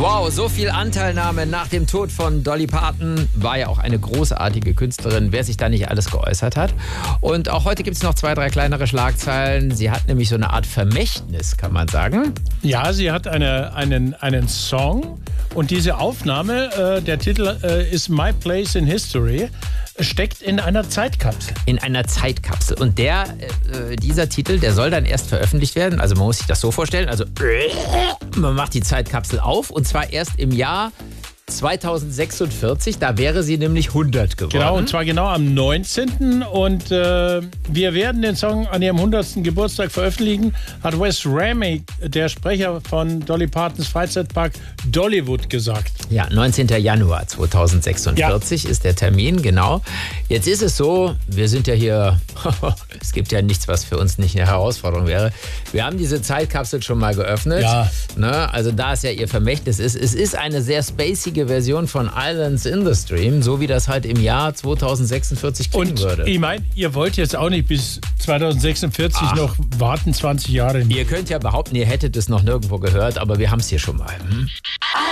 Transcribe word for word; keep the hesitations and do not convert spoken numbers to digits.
Wow, so viel Anteilnahme nach dem Tod von Dolly Parton. War ja auch eine großartige Künstlerin, wer sich da nicht alles geäußert hat. Und auch heute gibt es noch zwei, drei kleinere Schlagzeilen. Sie hat nämlich so eine Art Vermächtnis, kann man sagen. Ja, sie hat eine, einen, einen Song und diese Aufnahme, äh, der Titel äh, ist My Place in History, steckt in einer Zeitkapsel. In einer Zeitkapsel. Und der, äh, dieser Titel, der soll dann erst veröffentlicht werden. Also man muss sich das so vorstellen. Also man macht die Zeitkapsel auf und zwar erst im Jahr zweitausendsechsundvierzig, da wäre sie nämlich hundert geworden. Genau, und zwar genau am neunzehnten Und äh, wir werden den Song an ihrem hundertsten Geburtstag veröffentlichen, hat Wes Ramey, der Sprecher von Dolly Partons Freizeitpark Dollywood, gesagt. Ja, neunzehnten Januar zweitausendsechsundvierzig ja. ist der Termin, genau. Jetzt ist es so, wir sind ja hier, es gibt ja nichts, was für uns nicht eine Herausforderung wäre. Wir haben diese Zeitkapsel schon mal geöffnet. Ja. Ne? Also da es ja ihr Vermächtnis ist, es ist eine sehr spacige Version von Islands in the Stream, so wie das halt im Jahr zweitausendsechsundvierzig klingen und würde. Ich meine, ihr wollt jetzt auch nicht bis zweitausendsechsundvierzig Ach. noch warten, zwanzig Jahre. Ihr könnt ja behaupten, ihr hättet es noch nirgendwo gehört, aber wir haben es hier schon mal. Hm?